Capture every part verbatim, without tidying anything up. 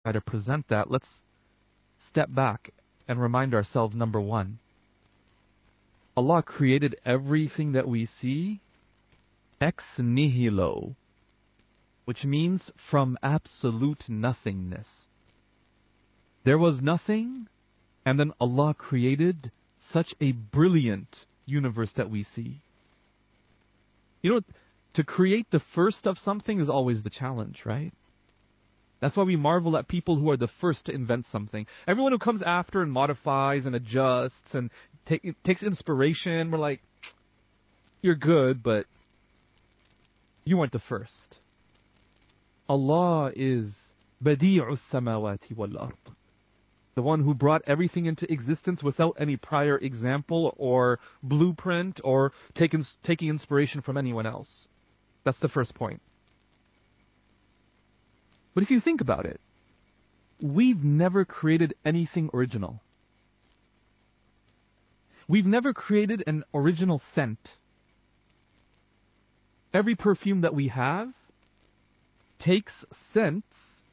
try to present that, let's step back and remind ourselves, number one, Allah created everything that we see ex nihilo, which means from absolute nothingness. There was nothing, and then Allah created such a brilliant universe that we see. You know, to create the first of something is always the challenge, right? That's why we marvel at people who are the first to invent something. Everyone who comes after and modifies and adjusts and take, takes inspiration, we're like, you're good, but you weren't the first. Allah is Badi'us samawati wal ard, the one who brought everything into existence without any prior example or blueprint or taking, taking inspiration from anyone else. That's the first point. But if you think about it, we've never created anything original. We've never created an original scent. Every perfume that we have takes scents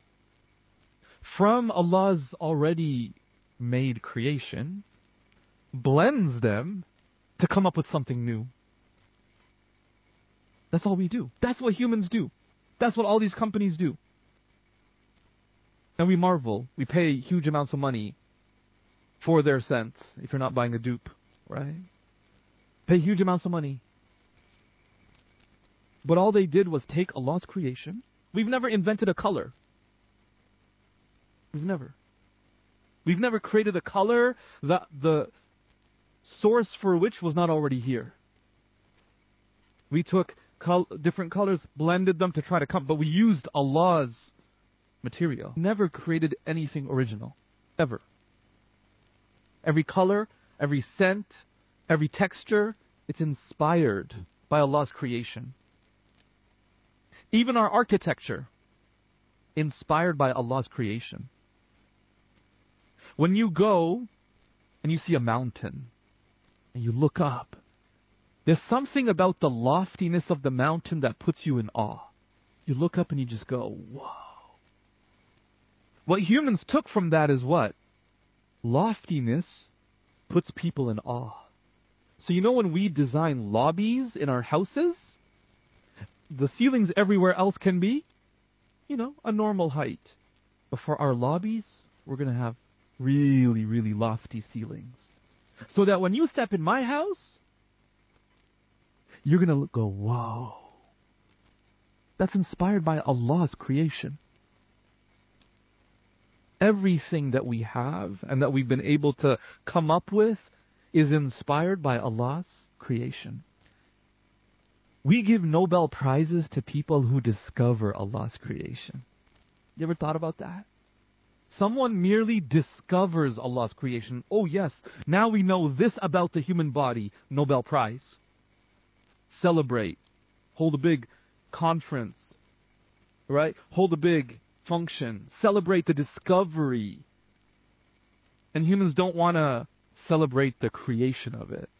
from Allah's already made creation, blends them to come up with something new. That's all we do. That's what humans do. That's what all these companies do. And we marvel. We pay huge amounts of money for their scents, if you're not buying a dupe, right? Pay huge amounts of money. But all they did was take Allah's creation. We've never invented a color. We've never. We've never created a color that the source for which was not already here. We took col- different colors, blended them to try to come, but we used Allah's material. Never created anything original. Ever. Every color, every scent, every texture, it's inspired by Allah's creation. Even our architecture, inspired by Allah's creation. When you go and you see a mountain and you look up, there's something about the loftiness of the mountain that puts you in awe. You look up and you just go, whoa. What humans took from that is what? Loftiness puts people in awe. So you know when we design lobbies in our houses, the ceilings everywhere else can be, you know, a normal height. But for our lobbies, we're going to have really, really lofty ceilings. So that when you step in my house, you're going to go, whoa. That's inspired by Allah's creation. Everything that we have and that we've been able to come up with is inspired by Allah's creation. We give Nobel Prizes to people who discover Allah's creation. You ever thought about that? Someone merely discovers Allah's creation. Oh yes, now we know this about the human body. Nobel Prize. Celebrate. Hold a big conference. Right? Hold a big function. Celebrate the discovery. And humans don't want to celebrate the creation of it.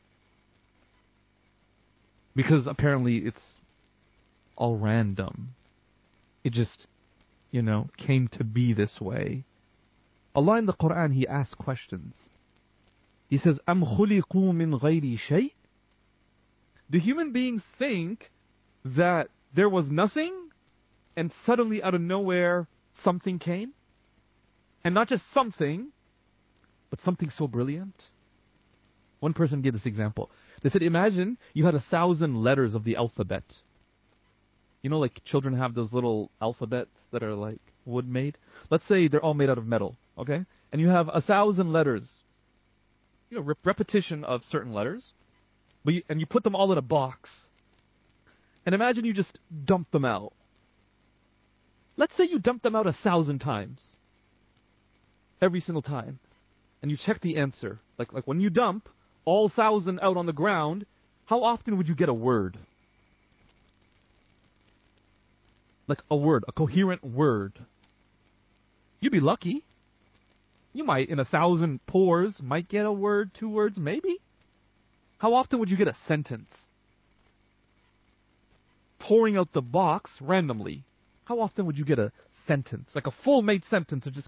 Because apparently it's all random. It just, you know, came to be this way. Allah in the Quran, He asks questions. He says, أَمْ خُلِقُوا مِنْ غَيْرِ شَيْءٍ? Do human beings think that there was nothing and suddenly out of nowhere something came? And not just something, but something so brilliant? One person gave this example. They said, imagine you had a thousand letters of the alphabet. You know, like children have those little alphabets that are like wood made. Let's say they're all made out of metal, okay? And you have a thousand letters. You know, rep- repetition of certain letters. But you, and you put them all in a box. And imagine you just dump them out. Let's say you dump them out a thousand times. Every single time. And you check the answer. Like, like when you dump all thousand out on the ground, how often would you get a word? Like a word, a coherent word. You'd be lucky. You might, in a thousand pores, might get a word, two words, maybe. How often would you get a sentence? Pouring out the box randomly. How often would you get a sentence, like a full made sentence of just